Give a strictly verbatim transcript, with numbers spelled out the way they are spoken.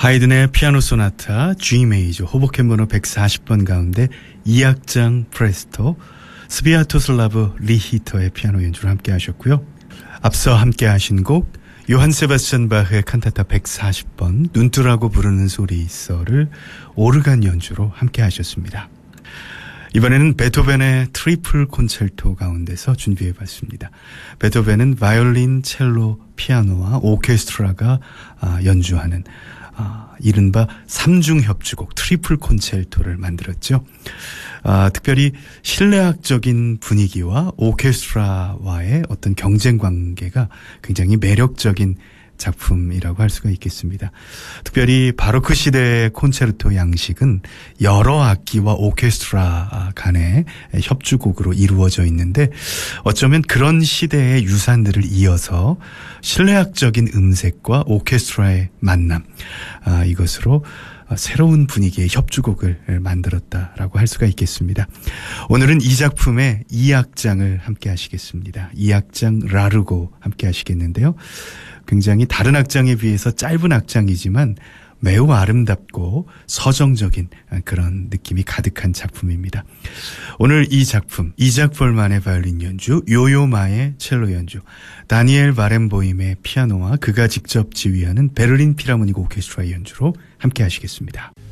하이든의 피아노 소나타 G 메이저 호보켄 번호 백사십 번 가운데 이 악장 프레스토 스비아토슬라브 리히터의 피아노 연주를 함께 하셨고요. 앞서 함께 하신 곡 요한 세바스찬 바흐의 칸타타 백사십 번 눈뜨라고 부르는 소리 있어를 오르간 연주로 함께 하셨습니다. 이번에는 베토벤의 트리플 콘체르토 가운데서 준비해봤습니다. 베토벤은 바이올린, 첼로, 피아노와 오케스트라가 연주하는 아, 이른바 삼중 협주곡 트리플 콘체르토를 만들었죠. 아, 특별히 실내악적인 분위기와 오케스트라와의 어떤 경쟁 관계가 굉장히 매력적인 작품이라고 할 수가 있겠습니다. 특별히 바로크 시대의 콘체르토 양식은 여러 악기와 오케스트라 간의 협주곡으로 이루어져 있는데 어쩌면 그런 시대의 유산들을 이어서 실내악적인 음색과 오케스트라의 만남, 아, 이것으로 새로운 분위기의 협주곡을 만들었다라고 할 수가 있겠습니다. 오늘은 이 작품의 이 악장을 함께 하시겠습니다. 이 악장 라르고 함께 하시겠는데요. 굉장히 다른 악장에 비해서 짧은 악장이지만 매우 아름답고 서정적인 그런 느낌이 가득한 작품입니다. 오늘 이 작품, 이작 볼만의 바이올린 연주, 요요마의 첼로 연주, 다니엘 바렌보임의 피아노와 그가 직접 지휘하는 베를린 필하모닉 오케스트라의 연주로 함께 하시겠습니다.